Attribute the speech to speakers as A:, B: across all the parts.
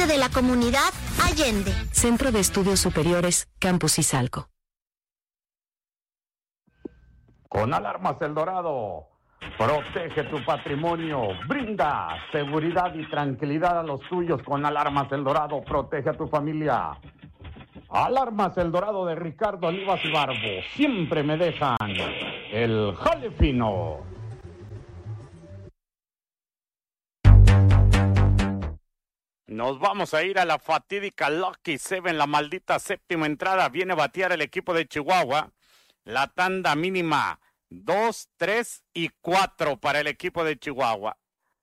A: parte de la comunidad Allende.
B: Centro de Estudios Superiores, Campus Izalco.
C: Con Alarmas El Dorado, protege tu patrimonio, brinda seguridad y tranquilidad a los tuyos. Con Alarmas El Dorado, protege a tu familia. Alarmas El Dorado de Ricardo Olivas y Barbo, siempre me dejan el jale fino. Nos vamos a ir a la fatídica Lucky Seven, la maldita séptima entrada. Viene a batear el equipo de Chihuahua. La tanda mínima 2, 3 y 4 para el equipo de Chihuahua.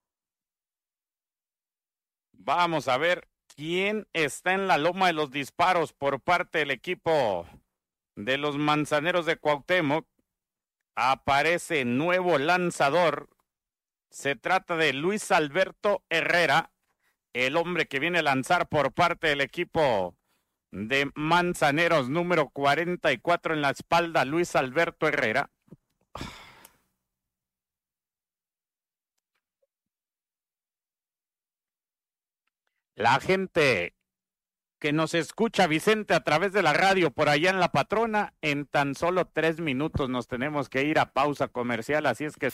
C: Vamos a ver quién está en la loma de los disparos por parte del equipo de los Manzaneros de Cuauhtémoc. Aparece nuevo lanzador. Se trata de Luis Alberto Herrera, el hombre que viene a lanzar por parte del equipo de Manzaneros, número 44 en la espalda, Luis Alberto Herrera. La gente que nos escucha, Vicente, a través de la radio por allá en La Patrona, en tan solo 3 minutos nos tenemos que ir a pausa comercial, así es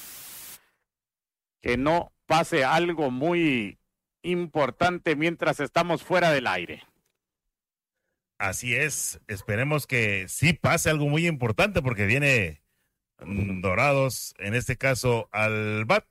C: que no pase algo muy importante mientras estamos fuera del aire.
D: Así es, esperemos que sí pase algo muy importante porque viene Dorados, en este caso al bat.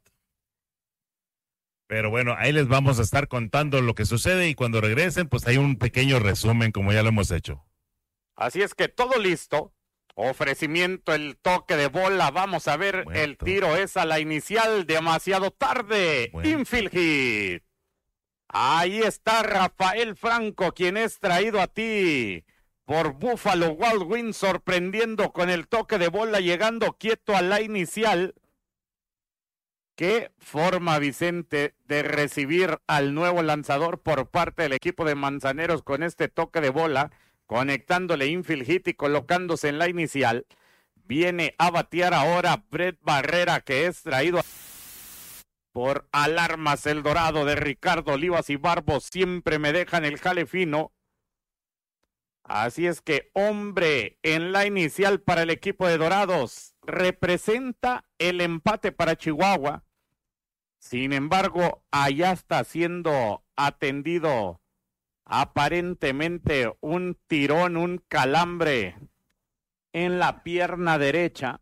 D: Pero bueno, ahí les vamos a estar contando lo que sucede y cuando regresen, pues hay un pequeño resumen como ya lo hemos hecho.
C: Así es que todo listo. Ofrecimiento, el toque de bola. Vamos a ver, el tiro es a la inicial, demasiado tarde. Infield hit. Ahí está Rafael Franco, quien es traído a ti por Buffalo Wild Wings, sorprendiendo con el toque de bola, llegando quieto a la inicial. Qué forma, Vicente, de recibir al nuevo lanzador por parte del equipo de Manzaneros con este toque de bola, conectándole infield hit y colocándose en la inicial. Viene a batear ahora Brett Barrera, que es traído por Alarmas El Dorado de Ricardo Olivas y Barbo. Siempre me dejan el jale fino. Así es que hombre en la inicial para el equipo de Dorados. Representa el empate para Chihuahua. Sin embargo, allá está siendo atendido aparentemente un tirón, un calambre en la pierna derecha.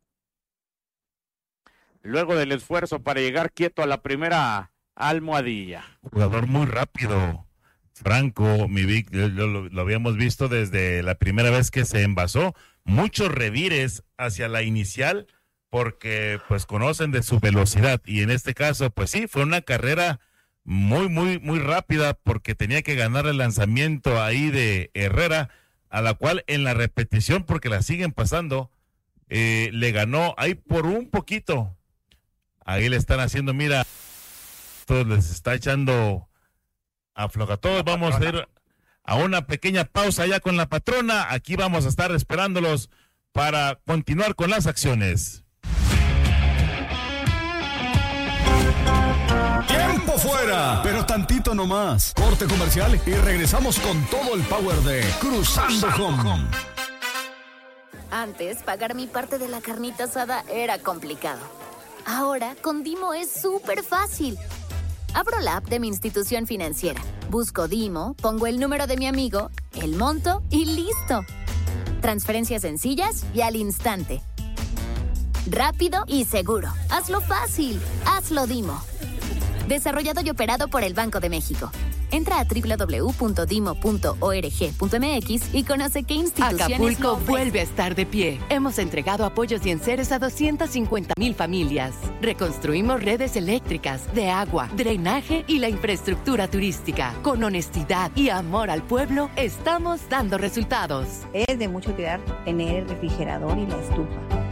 C: Luego del esfuerzo para llegar quieto a la primera almohadilla.
D: Jugador muy rápido, Franco, mi Vic, lo habíamos visto desde la primera vez que se envasó. Muchos revires hacia la inicial porque pues conocen de su velocidad y en este caso pues sí, fue una carrera muy rápida porque tenía que ganar el lanzamiento ahí de Herrera, a la cual en la repetición, porque la siguen pasando, le ganó ahí por un poquito. Ahí le están haciendo, mira, todos les está echando afloja. Todos vamos a ir a una pequeña pausa ya con la patrona. Aquí vamos a estar esperándolos para continuar con las acciones.
E: ¡Tiempo fuera! Pero tantito nomás. Corte comercial y regresamos con todo el power de Cruzando Home.
F: Antes, pagar mi parte de la carnita asada era complicado. Ahora, con Dimo es súper fácil. Abro la app de mi institución financiera, busco Dimo, pongo el número de mi amigo, el monto y ¡listo! Transferencias sencillas y al instante. Rápido y seguro. Hazlo fácil. Hazlo Dimo. Desarrollado y operado por el Banco de México. Entra a www.dimo.org.mx y conoce qué instituciones
G: Acapulco vuelve a estar de pie. Hemos entregado apoyos y enseres a 250,000 familias. Reconstruimos redes eléctricas, de agua, drenaje y la infraestructura turística. Con honestidad y amor al pueblo, estamos dando resultados.
H: Es de mucha utilidad tener el refrigerador y la estufa.